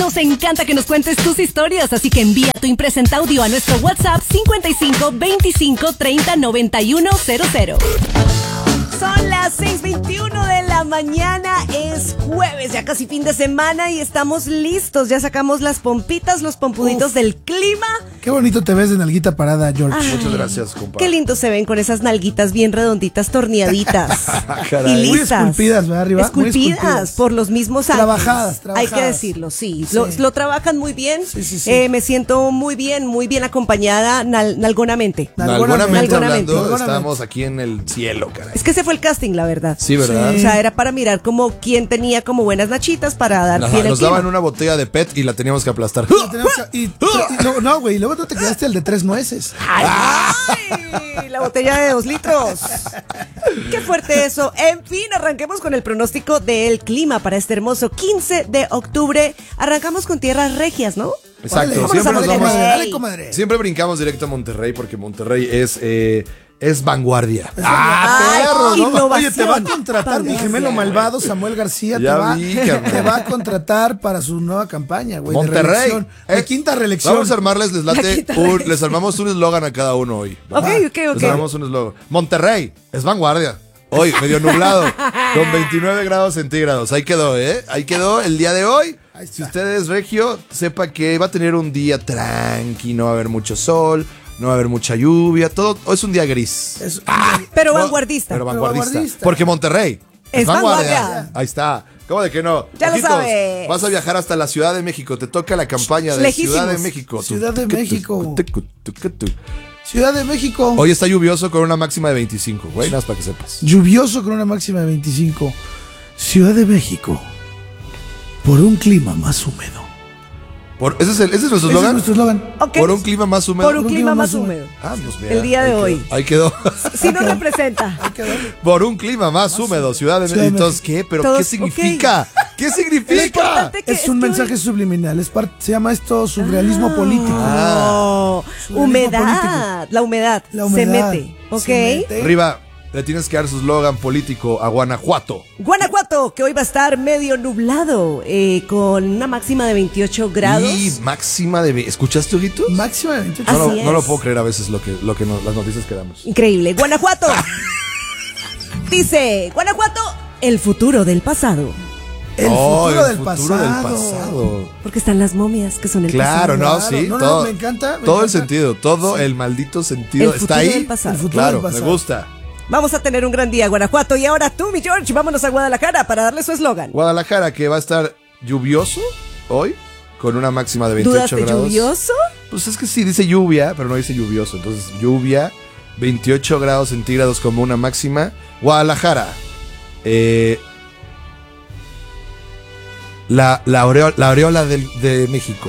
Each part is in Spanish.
Nos encanta que nos cuentes tus historias, así que envía tu impresenta audio a nuestro WhatsApp 55 25 30 91 00. Son las 6:21 de la mañana, es jueves, ya casi fin de semana y estamos listos. Ya sacamos las pompitas, los pompuditos del clima. Qué bonito te ves de nalguita parada, George. Ay, muchas gracias, compadre. Qué lindo se ven con esas nalguitas bien redonditas, torneaditas y Muy listas. esculpidas, ¿verdad, Arriba? Muy Esculpidas por los mismos ángeles. Trabajadas. Hay que decirlo, sí. Sí. Lo trabajan muy bien. Sí. Me siento muy bien acompañada nalgonamente. Nalgonamente hablando, Nalgonamente. estamos aquí en el cielo, caray. Es que ese fue el casting, la verdad. Sí, ¿verdad? O sea, era para mirar como quién tenía como buenas nachitas para dar Ajá, bien el nos clima. daban una botella de PET y la teníamos que aplastar. No, güey, luego tú te quedaste el de 3 nueces. ¡Ay! La botella de 2 litros. Qué fuerte eso. En fin, arranquemos con el pronóstico del clima para este hermoso 15 de octubre. Arrancamos con tierras regias, ¿no? Exacto, Vámonos siempre a nos Monterrey. vamos. Dale, comadre. Siempre brincamos directo a Monterrey porque Monterrey es vanguardia. Ay, perro, ¿no? innovación. Oye, te va a contratar mi gemelo malvado, Samuel García. Ya vi, cabrón. te va a contratar para su nueva campaña, güey. Monterrey. De reelección, de quinta reelección. Vamos a armarles, La quinta reelección. les armamos un eslogan a cada uno hoy. Ok. Les armamos un eslogan. Monterrey es vanguardia. Hoy, medio nublado, con 29 grados centígrados. Ahí quedó, ¿eh? Ahí quedó el día de hoy. Si usted es regio, sepa que va a tener un día tranqui, no va a haber mucho sol, no va a haber mucha lluvia, todo es un día gris. Pero No, vanguardista. Pero vanguardista. vanguardista. Porque Monterrey Es vanguardia. Ahí está. ¿Cómo de que no? Ya lo sabes. Vas a viajar hasta la Ciudad de México. Te toca la campaña de Lejísimos. Ciudad de México. Ciudad de México. Ciudad de México. Hoy está lluvioso con una máxima de 25, güey. Nada más para que sepas. Lluvioso con una máxima de 25. Ciudad de México. Por un clima más húmedo. ¿Ese es nuestro Ese es eslogan? nuestro eslogan. Ok. Por un clima más húmedo. Por un clima más húmedo. Ah, pues mira, El día de ahí quedó. hoy. Ahí quedó. Sí nos representa. Por un clima más húmedo, Ciudad de Ciudad de México. Entonces, ¿qué? ¿Pero Todos, qué significa? ¿Qué Lo significa? importante que Es un que mensaje hoy- subliminal. Se llama esto surrealismo político. Oh, Surrealismo humedad. La humedad. La humedad. Se mete. ¿Ok? Se mete. Riva, le tienes que dar su eslogan político a Guanajuato. Guanajuato, que hoy va a estar medio nublado, con una máxima de 28 grados. Y máxima de... ¿Escuchaste, ojitos? Máxima de 28. Así No lo es. puedo creer a veces las noticias que damos. Increíble. Guanajuato. Dice, Guanajuato, el futuro del pasado. El futuro del pasado. Porque están las momias, que son el Claro, pasado. no, sí. No, todo, me encanta. todo el sentido, todo el maldito sentido El está futuro ahí. del pasado. El futuro Claro, del me pasado. gusta. Vamos a tener un gran día, Guanajuato. Y ahora tú, mi George, vámonos a Guadalajara para darle su eslogan. Guadalajara, que va a estar lluvioso hoy, con una máxima de 28 ¿Dudas de grados. lluvioso? Pues es que sí, dice lluvia, pero no dice lluvioso. Entonces, lluvia, 28 grados centígrados como una máxima. Guadalajara. La aureola de México.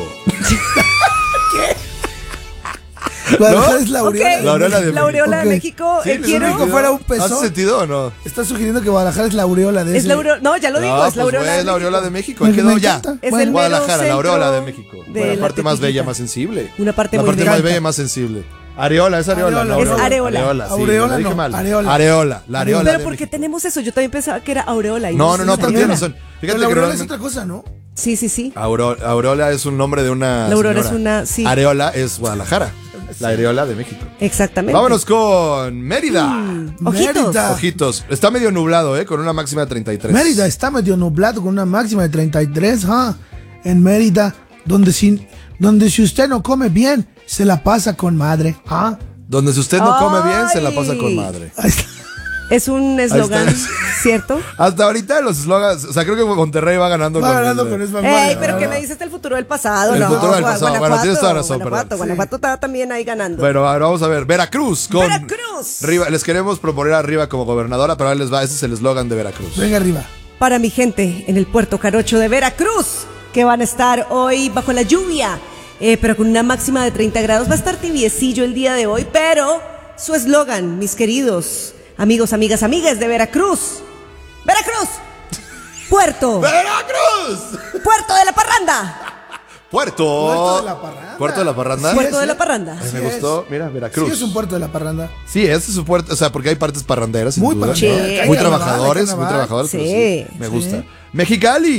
Guadalajara es la aureola. Ok. La aureola de La aureola de Ok. México. Sí, Quiero. México fuera un pezón. ¿Hace sentido o no? Está sugiriendo que Guadalajara es la aureola de Es ese. la aureola. No, ya lo digo, No, es la pues, aureola. güey, de la aureola México. de México. Ahí Me quedó ya. encanta. Es Bueno, el mero Guadalajara, la centro aureola de México. de La la parte más tetillita. bella, más sensible. Una parte La muy parte grande. más bella, más sensible. Areola, es areola. Areola. no, Es areola. Areola, sí, Aureola lo dije no, mal. areola. Areola, la areola Pero de ¿por qué México. tenemos eso? Yo también pensaba que era aureola. y No, es pero tienes aureola. razón. Pero Fíjate la que aureola es realmente otra cosa, ¿no? Sí, sí, sí. Aureola es un nombre de una La aurora señora. es una- sí. Areola es Guadalajara. La areola de México. Exactamente. Vámonos con Mérida. Ojitos. Mérida. Ojitos. Está medio nublado, con una máxima de 33. Mérida está medio nublado con una máxima de 33. En Mérida, donde si usted no come bien, se la pasa con madre. Donde si usted no come bien, se la Ay. pasa con madre. Ahí está. Es un eslogan, está. ¿cierto? Hasta ahorita los eslogans, o sea, creo que Monterrey va ganando Va ganando el- con esa vanguardia, Ey, pero ¿qué ¿verdad? me dices del futuro del pasado? El No, futuro del pasado. Bueno, tienes toda la razón, Guanajuato, perdón. Guanajuato está también ahí ganando. Bueno, ahora vamos a ver. Veracruz con Veracruz. Riva. Les queremos proponer a Riva como gobernadora, pero ahí les va. Ese es el eslogan de Veracruz. Venga arriba. Para mi gente en el puerto Jarocho de Veracruz, que van a estar hoy bajo la lluvia, pero con una máxima de 30 grados. Va a estar tibiecillo el día de hoy, pero su eslogan, mis queridos amigos, amigas, amigas de Veracruz. ¡Veracruz! ¡Puerto! ¡Veracruz! ¡Puerto de la Parranda! Puerto. Puerto de la Parranda. Puerto de la Parranda. ¡Puerto de es, la Parranda! Ay, me es. gustó. Mira, Veracruz. Sí, es un puerto de la parranda. Sí, ese es su puerto. O sea, porque hay partes parranderas. sin Muy duda. parrandera. Sí. Muy Hay carnaval, trabajadores, hay muy carnaval. trabajadores. pero Sí. sí, me gusta. Mexicali.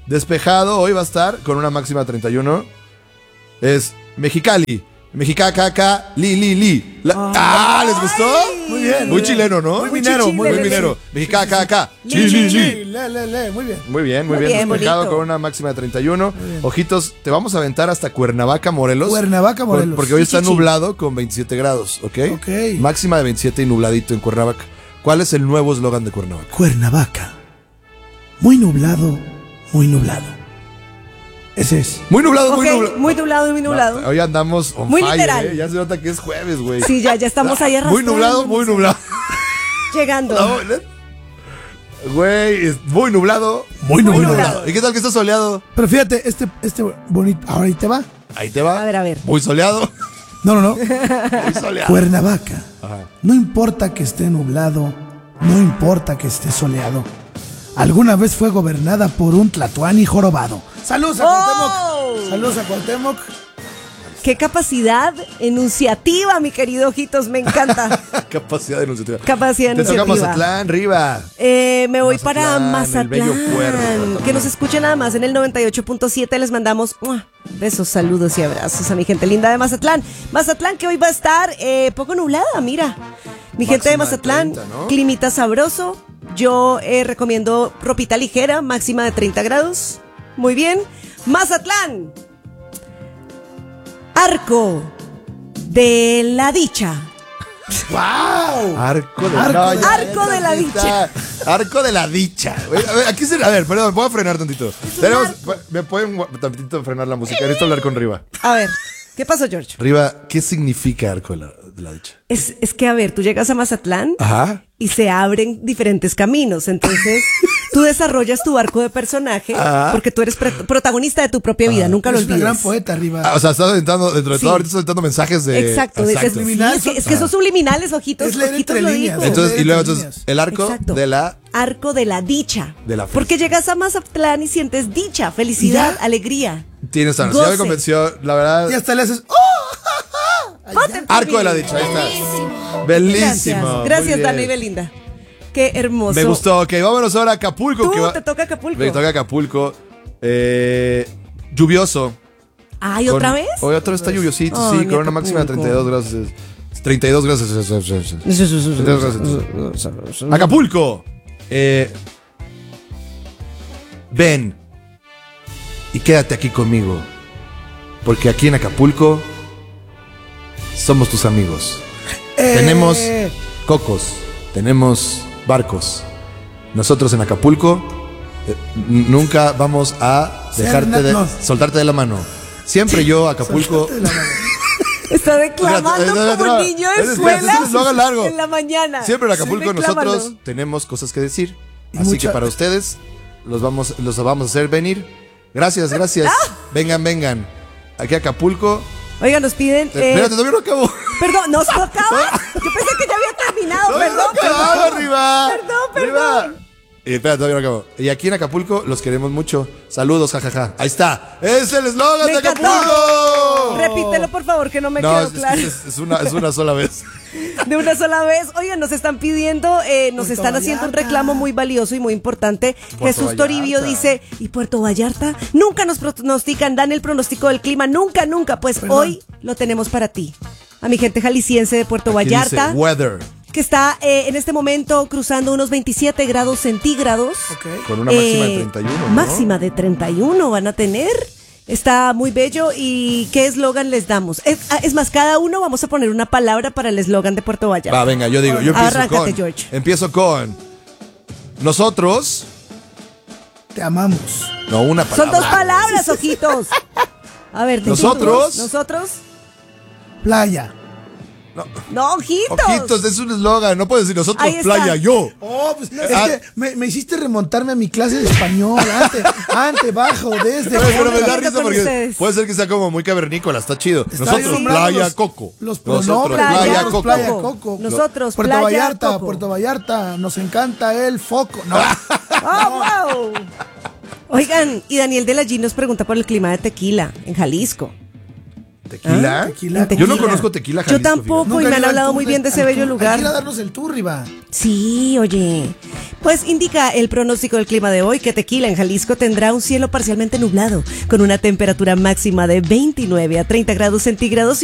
Despejado, hoy va a estar con una máxima de 31. Es Mexicali. Mexicacaca, li. ¿Les gustó? Muy bien. Muy chileno, ¿no? Muy minero, muy minero. Mexicacaca, Li. li. Muy bien. Muy bien, bien, despejado bonito. con una máxima de 31. Ojitos, te vamos a aventar hasta Cuernavaca, Morelos. Cuernavaca, Morelos. Porque hoy está Sí. nublado con 27 grados, ¿ok? Ok. Máxima de 27 y nubladito en Cuernavaca. ¿Cuál es el nuevo eslogan de Cuernavaca? Cuernavaca. Muy nublado, muy nublado. Ese es. Muy nublado, Ok, muy nublado. muy nublado. Hoy andamos on Muy fire, literal. Ya se nota que es jueves, güey. Sí, ya estamos ahí arrastrando. Muy nublado, muy nublado. Llegando. Güey, es muy nublado. Muy nublado. ¿Y qué tal que está soleado? Pero fíjate, este bonito. Ahora ahí te va. Ahí te va. A ver. Muy soleado. No. Muy soleado. Cuernavaca. Ajá. No importa que esté nublado, no importa que esté soleado. Alguna vez fue gobernada por un tlatoani jorobado. ¡Saludos a Cuauhtémoc! ¡Saludos a Cuauhtémoc! Qué capacidad enunciativa, mi querido Ojitos, me encanta. Capacidad denunciativa. Capacidad Te toca enunciativa. Mazatlán, Riva. Me voy para Mazatlán, el bello puerto. Mazatlán. Que nos escuchen nada más en el 98.7. Les mandamos besos, saludos y abrazos a mi gente linda de Mazatlán. Mazatlán que hoy va a estar poco nublada, mira. Mi gente de Máxima de Mazatlán, 30, ¿no? climita sabroso. Yo recomiendo ropita ligera, máxima de 30 grados. Muy bien. Mazatlán. Arco de la dicha. ¡Wow! Arco de, Arco de la dicha. Arco de la dicha. A ver, aquí a ver, perdón, me puedo frenar tantito. ¿Me pueden tantito frenar la música? Necesito hablar con Riva. A ver, ¿qué pasó, George? Riva, ¿qué significa arco de la dicha? Es que, a ver, tú llegas a Mazatlán Ajá. y se abren diferentes caminos. Entonces, tú desarrollas tu arco de personaje porque tú eres protagonista de tu propia vida. Nunca lo Es una olvides. gran poeta arriba. O sea, estás aventando, dentro de Sí. todo, ahorita estás aventando mensajes de. Exacto. Sí, es que esos subliminales, Ojitos. Es leer Ojitos entre lo líneas. dijo. Entonces, y luego, Entre entonces, líneas. el arco Exacto. de la. Arco de la dicha. De la porque llegas a Mazatlán y sientes dicha, felicidad, ¿Y ya? alegría. Tienes razón. Ya me Goce. convenció, la verdad. Y hasta le haces. ¡Oh! Ponte en tu Arco de la vida. dicha, ahí está. Bellísimo. Gracias, Muy Dani y bien. Belinda. Qué hermoso. Me gustó. Ok, vámonos ahora a Acapulco. Tú, que te toca Acapulco. Me toca Acapulco. Lluvioso. Ay, ¿otra vez? Hoy otra vez está lluviosito, Ay, sí, mi con una máxima de Acapulco. 32 grados. 32 grados. Acapulco. Ven y quédate aquí conmigo. Porque aquí en Acapulco somos tus amigos. Tenemos cocos, tenemos barcos. Nosotros en Acapulco nunca vamos a soltarte de la mano. Siempre yo, Acapulco. Está declamando Espérate, como no, niño de es escuela un eslogan largo. en la mañana. Siempre en Acapulco Sí, declámalo. nosotros tenemos cosas que decir. Y Así mucha- que para ustedes los vamos a hacer venir. Gracias. Vengan. Aquí a Acapulco. Oigan, nos piden... Espérate, todavía no acabo. Perdón, ¿no se acaba? Yo pensé que ya había terminado, Todavía no acabo, arriba. Perdón. Y espérate, todavía no acabo. Y aquí en Acapulco los queremos mucho. Saludos, jajaja. Ahí está. Es el eslogan Me de encantó. Acapulco. Repítelo, por favor, que no me No, quedó es claro. es una sola vez. De una sola vez. Oigan, nos están pidiendo, nos Puerto están haciendo un Vallarta. reclamo muy valioso y muy importante. Puerto Jesús Vallarta. Toribio dice, ¿y Puerto Vallarta? Nunca nos pronostican, dan el pronóstico del clima, nunca. Pues Perdón. hoy lo tenemos para ti. A mi gente jalisciense de Puerto Aquí dice Vallarta, weather. que está en este momento cruzando unos 27 grados centígrados. Ok. Con una máxima de 31, ¿no? Máxima de 31 van a tener. Está muy bello. ¿Y qué eslogan les damos? Es más, cada uno vamos a poner una palabra para el eslogan de Puerto Vallarta. Va, venga, yo empiezo Arráncate, con. George. Empiezo con. Nosotros. Te amamos. No, una palabra. Son dos palabras, Ojitos. A ver, Nosotros. Nosotros. Playa. No, Ojitos. Ojitos, es un eslogan. No puedes decir nosotros, Ahí está. playa, yo. Oh, pues, es Ah. que me hiciste remontarme a mi clase de español. Ante, bajo, desde. Pero me contra. da risa con porque ustedes. puede ser que sea como muy cavernícola, está chido. Está Nosotros, nombrando playa, los- coco. Los Nosotros, pronombres. playa, Coco. coco. Playa, coco. Nosotros, Puerto playa, Vallarta, coco. Puerto Vallarta. Nos encanta el foco. No. ¡Oh, wow! Oigan, y Daniel de la G nos pregunta por el clima de Tequila, en Jalisco. ¿Tequila? Tequila. Yo no conozco Tequila Jalisco. Yo tampoco, Nunca y me he han ido al hablado tour muy de- bien de ese al bello tour. lugar. Hay que ir a darnos el tour, Riva. Sí, oye. Pues indica el pronóstico del clima de hoy que Tequila en Jalisco tendrá un cielo parcialmente nublado, con una temperatura máxima de 29 a 30 grados centígrados.